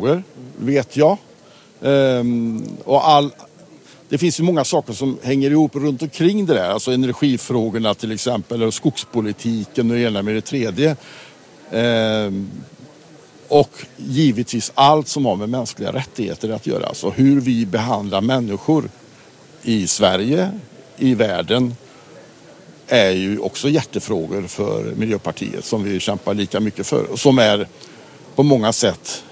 miljöfrågor, vet jag. Och det finns ju många saker som hänger ihop runt omkring det där. Alltså energifrågorna till exempel, och skogspolitiken och det ena med det tredje. Och givetvis allt som har med mänskliga rättigheter att göra. Alltså hur vi behandlar människor i Sverige, i världen, är ju också hjärtefrågor för Miljöpartiet som vi kämpar lika mycket för. Och som är på många sätt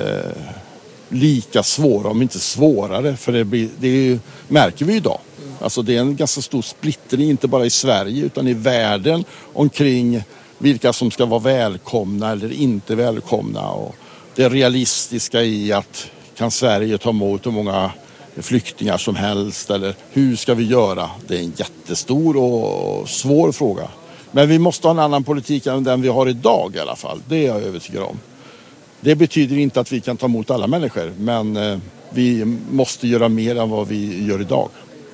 lika svåra, om inte svårare. För det märker vi idag. Alltså det är en ganska stor splittring, inte bara i Sverige utan i världen, omkring vilka som ska vara välkomna eller inte välkomna. Och det realistiska i att kan Sverige ta emot hur många flyktingar som helst, eller hur ska vi göra? Det är en jättestor och svår fråga. Men vi måste ha en annan politik än den vi har idag i alla fall. Det är jag övertygad om. Det betyder inte att vi kan ta emot alla människor, men vi måste göra mer än vad vi gör idag.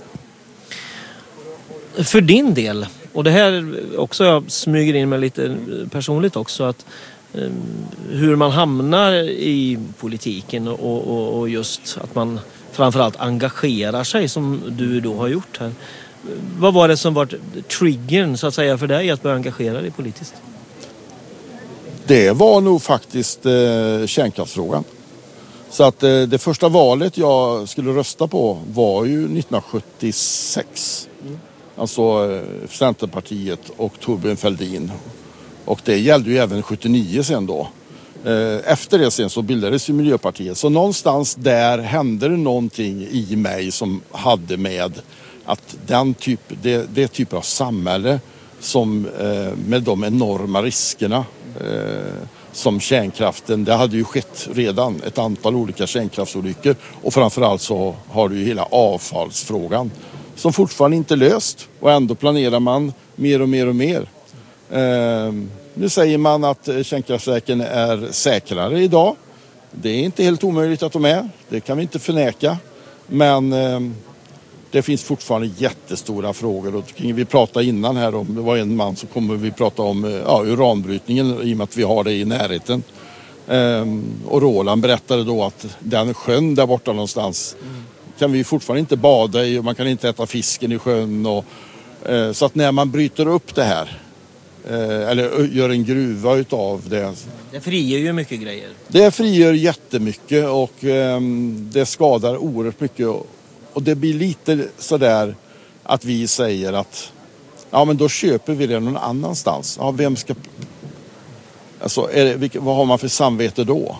För din del, och det här också jag smyger in med lite personligt också, att hur man hamnar i politiken och just att man framförallt engagerar sig som du då har gjort här. Vad var det som var triggern så att säga för dig att börja engagera dig politiskt? Det var nog faktiskt kärnkraftsfrågan. Så att det första valet jag skulle rösta på var ju 1976. Alltså Centerpartiet och Thorbjörn Fälldin. Och det gällde ju även 79 sen då. Efter det sen så bildades ju Miljöpartiet. Så någonstans där hände det någonting i mig som hade med att det typ av samhälle som med de enorma riskerna som kärnkraften, det hade ju skett redan ett antal olika kärnkraftsolyckor, och framförallt så har du ju hela avfallsfrågan som fortfarande inte är löst, och ändå planerar man mer och mer och mer. Nu säger man att kärnkraftverken är säkrare idag. Det är inte helt omöjligt att de är, det kan vi inte förneka, men det finns fortfarande jättestora frågor. Och vi pratade innan här om, det var en man som kommer vi prata om uranbrytningen i och med att vi har det i närheten. Och Roland berättade då att den sjön där borta någonstans kan vi fortfarande inte bada i, och man kan inte äta fisken i sjön. Och, så att när man bryter upp det här eller gör en gruva utav det. Det frigör ju mycket grejer. Det frigör jättemycket och det skadar oerhört mycket. Och det blir lite sådär att vi säger att ja, men då köper vi det någon annanstans. Ja, vem ska... Alltså, vad har man för samvete då?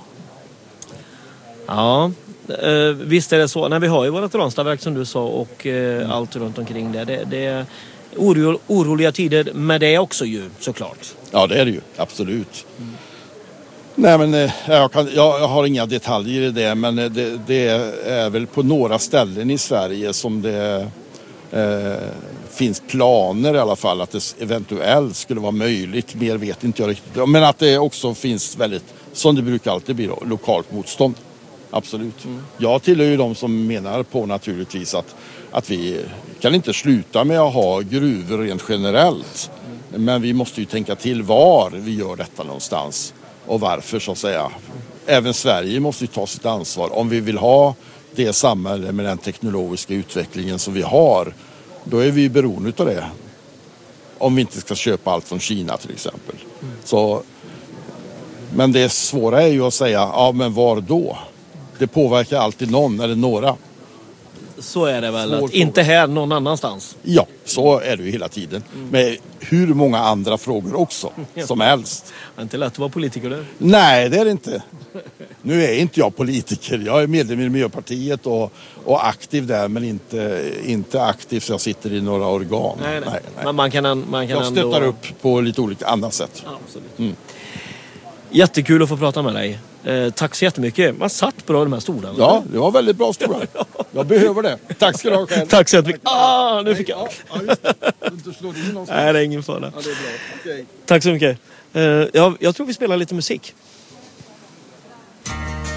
Ja, visst är det så. När vi har ju vårat Ranstadverk som du sa och allt runt omkring det. Det är oroliga tider med det också ju, såklart. Ja, det är det ju. Absolut. Nej, men jag har inga detaljer i det, men det är väl på några ställen i Sverige som det finns planer i alla fall att det eventuellt skulle vara möjligt. Mer vet inte jag riktigt. Men att det också finns väldigt, som det brukar alltid bli, lokalt motstånd. Absolut. Jag tillhör ju de som menar på naturligtvis att vi kan inte sluta med att ha gruvor rent generellt. Men vi måste ju tänka till var vi gör detta någonstans. Och varför, så att säga. Även Sverige måste ju ta sitt ansvar. Om vi vill ha det samhälle med den teknologiska utvecklingen som vi har, då är vi beroende av det. Om vi inte ska köpa allt från Kina till exempel. Så, men det svåra är ju att säga, ja men var då? Det påverkar alltid någon eller några. Så är det väl, att inte här någon annanstans. Ja, så är det ju hela tiden. Med hur många andra frågor också som helst. Det är inte lätt att vara politiker där. Nej, det är det inte. Nu är inte jag politiker. Jag är medlem i Miljöpartiet och aktiv där, men inte aktiv så jag sitter i några organ. Nej. Men man kan jag stöttar ändå... upp på lite olika andra sätt. Ja, absolut. Jättekul att få prata med dig. Tack så jättemycket. Man satt bra i de här stolarna. Ja, det var väldigt bra stolar. Jag behöver det. Tack ska du ha själv. Tack så jättemycket. Nu fick jag. Ja, just det. Du slår in någonstans. Nej, det är ingen fara. Ja, det är bra. Okay. Tack så mycket. Jag tror vi spelar lite musik.